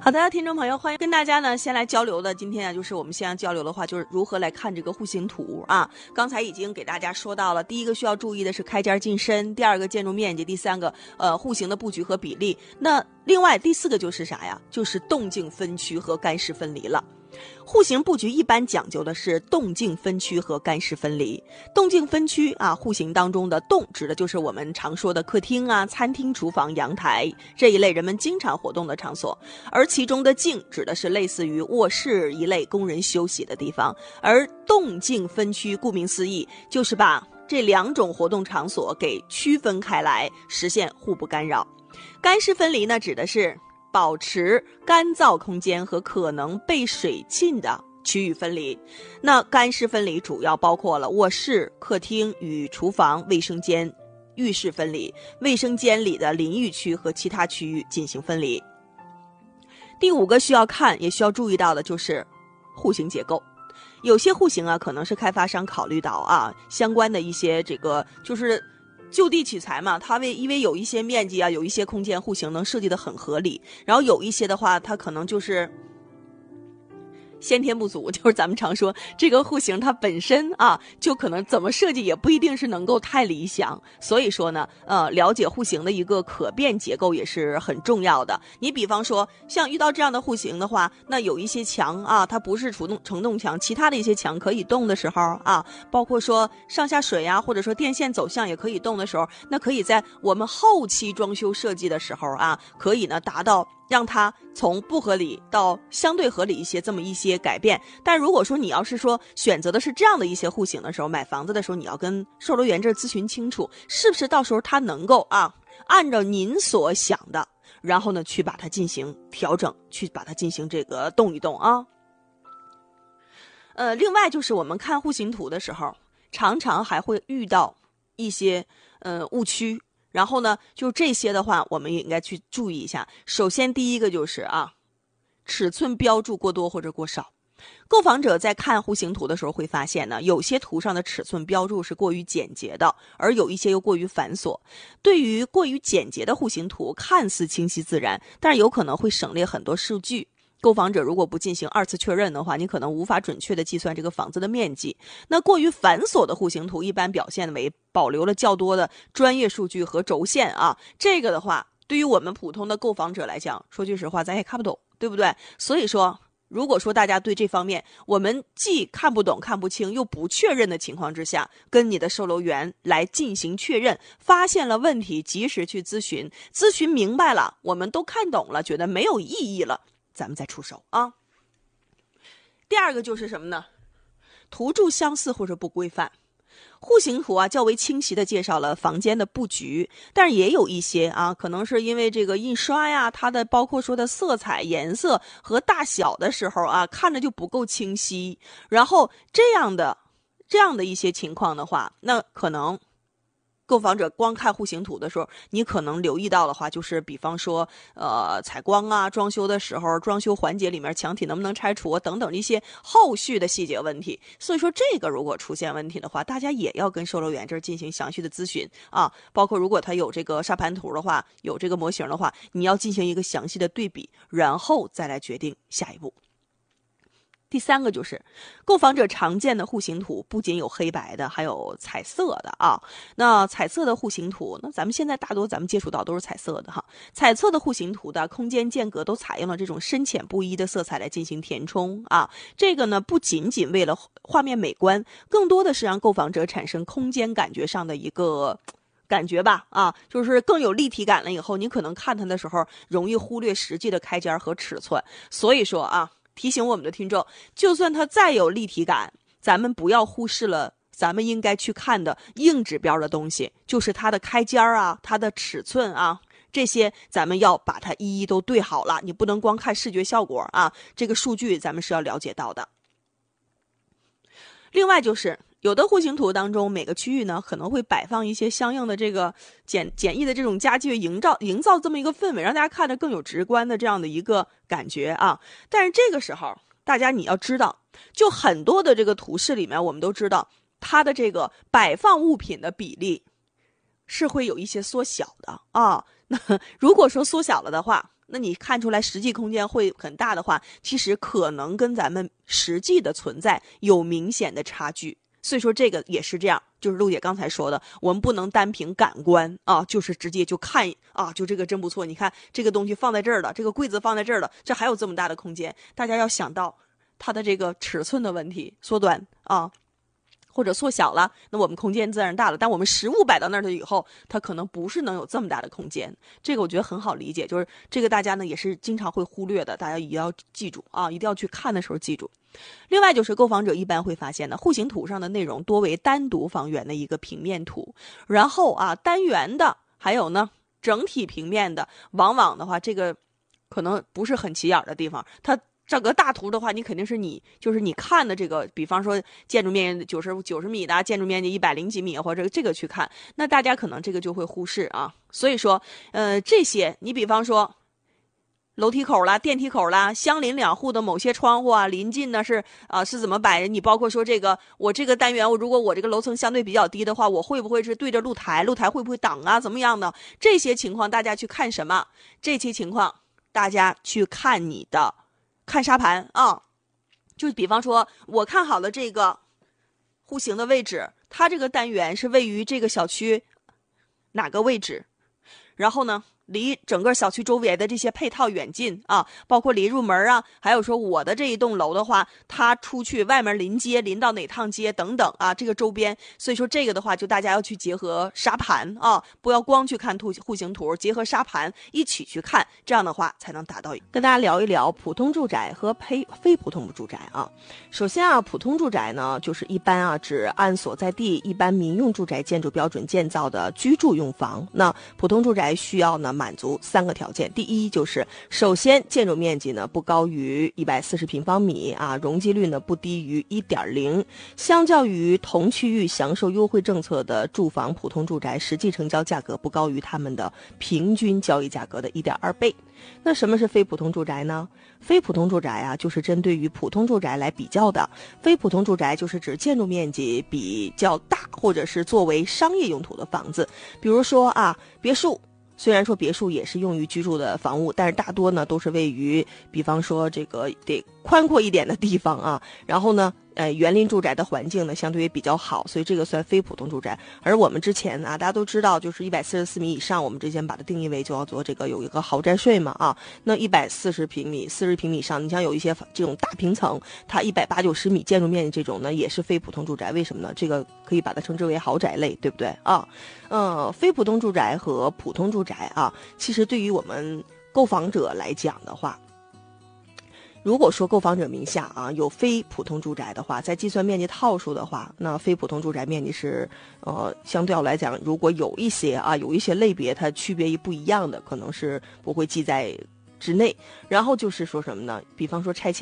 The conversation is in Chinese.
好的，听众朋友，欢迎跟大家呢先来交流的。今天啊，就是我们先要交流的话，就是如何来看这个户型图啊。刚才已经给大家说到了，第一个需要注意的是开间进深，第二个建筑面积，第三个户型的布局和比例。那另外第四个就是啥呀？就是动静分区和干湿分离了。户型布局一般讲究的是动静分区和干湿分离。动静分区啊，户型当中的动指的就是我们常说的客厅啊、餐厅、厨房、阳台这一类人们经常活动的场所，而其中的静指的是类似于卧室一类工人休息的地方。而动静分区顾名思义，就是把这两种活动场所给区分开来，实现互不干扰。干湿分离呢，指的是保持干燥空间和可能被水浸的区域分离。那干湿分离主要包括了卧室、客厅与厨房、卫生间、浴室分离，卫生间里的淋浴区和其他区域进行分离。第五个需要看也需要注意到的就是户型结构。有些户型啊，可能是开发商考虑到啊相关的一些这个就是就地取材嘛，它因为有一些面积啊，有一些空间户型能设计得很合理，然后有一些的话，它可能就是先天不足，就是咱们常说这个户型它本身啊，就可能怎么设计也不一定是能够太理想。所以说呢，了解户型的一个可变结构也是很重要的。你比方说，像遇到这样的户型的话，那有一些墙啊，它不是承重墙，其他的一些墙可以动的时候啊，包括说上下水啊，或者说电线走向也可以动的时候，那可以在我们后期装修设计的时候啊，可以呢达到让它从不合理到相对合理一些这么一些改变。但如果说你要是说选择的是这样的一些户型的时候，买房子的时候你要跟售楼员这咨询清楚，是不是到时候他能够啊按照您所想的，然后呢去把它进行调整，去把它进行这个动一动啊。另外就是我们看户型图的时候，常常还会遇到一些误区。然后呢，就这些的话，我们也应该去注意一下。首先，第一个就是啊，尺寸标注过多或者过少。购房者在看户型图的时候会发现呢，有些图上的尺寸标注是过于简洁的，而有一些又过于繁琐。对于过于简洁的户型图，看似清晰自然，但是有可能会省略很多数据。购房者如果不进行二次确认的话，你可能无法准确的计算这个房子的面积。那过于繁琐的户型图一般表现为保留了较多的专业数据和轴线啊，这个的话对于我们普通的购房者来讲，说句实话咱也看不懂，对不对？所以说如果说大家对这方面我们既看不懂看不清又不确认的情况之下，跟你的售楼员来进行确认，发现了问题及时去咨询，咨询明白了，我们都看懂了，觉得没有意义了，咱们再出手啊。第二个就是什么呢？图注相似或者不规范。户型图啊较为清晰的介绍了房间的布局，但是也有一些啊，可能是因为这个印刷呀，它的包括说的色彩、颜色和大小的时候啊，看着就不够清晰。然后这样的一些情况的话，那可能购房者光看户型图的时候，你可能留意到的话，就是比方说，采光啊，装修的时候，装修环节里面墙体能不能拆除等等一些后续的细节问题。所以说，这个如果出现问题的话，大家也要跟售楼员这儿进行详细的咨询啊。包括如果他有这个沙盘图的话，有这个模型的话，你要进行一个详细的对比，然后再来决定下一步。第三个就是购房者常见的户型图不仅有黑白的，还有彩色的啊。那彩色的户型图，那咱们现在大多咱们接触到都是彩色的哈。彩色的户型图的空间间隔都采用了这种深浅不一的色彩来进行填充啊。这个呢不仅仅为了画面美观，更多的是让购房者产生空间感觉上的一个感觉吧啊，就是更有立体感了以后，你可能看它的时候容易忽略实际的开间和尺寸。所以说啊，提醒我们的听众，就算它再有立体感，咱们不要忽视了咱们应该去看的硬指标的东西，就是它的开间啊，它的尺寸啊，这些咱们要把它一一都对好了。你不能光看视觉效果啊，这个数据咱们是要了解到的。另外就是有的户型图当中，每个区域呢可能会摆放一些相应的这个简易的这种家具，营造这么一个氛围，让大家看着更有直观的这样的一个感觉啊。但是这个时候大家你要知道，就很多的这个图示里面，我们都知道它的这个摆放物品的比例是会有一些缩小的啊。那如果说缩小了的话， 那你看出来实际空间会很大的话，其实可能跟咱们实际的存在有明显的差距。所以说这个也是这样，就是陆姐刚才说的，我们不能单凭感官啊，就是直接就看啊，就这个真不错，你看这个东西放在这儿了，这个柜子放在这儿了，这还有这么大的空间，大家要想到它的这个尺寸的问题，缩短啊或者缩小了，那我们空间自然大了。但我们实物摆到那儿了以后，它可能不是能有这么大的空间。这个我觉得很好理解，就是这个大家呢也是经常会忽略的，大家一定要记住啊，一定要去看的时候记住。另外就是购房者一般会发现呢，户型图上的内容多为单独房源的一个平面图，然后啊单元的还有呢整体平面的，往往的话这个可能不是很起眼的地方，它整个大图的话，你肯定是就是你看的这个，比方说建筑面积90米的，建筑面积100几米，或者这个去看，那大家可能这个就会忽视啊。所以说，这些你比方说楼梯口啦、电梯口啦、相邻两户的某些窗户啊、临近呢是怎么摆？你包括说这个我这个单元，如果我这个楼层相对比较低的话，我会不会是对着露台？露台会不会挡啊？怎么样的？这些情况大家去看什么？这些情况大家去看你的。看沙盘啊，就比方说我看好了这个户型的位置，它这个单元是位于这个小区哪个位置，然后呢离整个小区周围的这些配套远近啊，包括离入门啊，还有说我的这一栋楼的话，它出去外面临街临到哪趟街等等啊，这个周边，所以说这个的话就大家要去结合沙盘啊，不要光去看户型图，结合沙盘一起去看，这样的话才能达到。跟大家聊一聊普通住宅和非普通住宅啊。首先啊，普通住宅呢就是一般啊指按所在地一般民用住宅建筑标准建造的居住用房。那普通住宅需要呢满足3个条件，第一就是首先建筑面积呢不高于140平方米啊，容积率呢不低于 1.0， 相较于同区域享受优惠政策的住房普通住宅，实际成交价格不高于他们的平均交易价格的 1.2 倍。那什么是非普通住宅呢？非普通住宅啊，就是针对于普通住宅来比较的。非普通住宅就是指建筑面积比较大，或者是作为商业用途的房子，比如说啊，别墅。虽然说别墅也是用于居住的房屋，但是大多呢都是位于，比方说这个得宽阔一点的地方啊。然后呢，园林住宅的环境呢相对也比较好，所以这个算非普通住宅。而我们之前啊，大家都知道，就是144米以上，我们之前把它定义为就要做这个有一个豪宅税嘛啊。那140平米、40平米以上，你像有一些这种大平层，它180、90米建筑面积这种呢，也是非普通住宅。为什么呢？这个可以把它称之为豪宅类，对不对啊？非普通住宅和普通住宅啊，其实对于我们购房者来讲的话，如果说购房者名下啊有非普通住宅的话，在计算面积套数的话，那非普通住宅面积是相对来讲，如果有一些类别它区别不一样的，可能是不会记在之内。然后就是说什么呢？比方说拆迁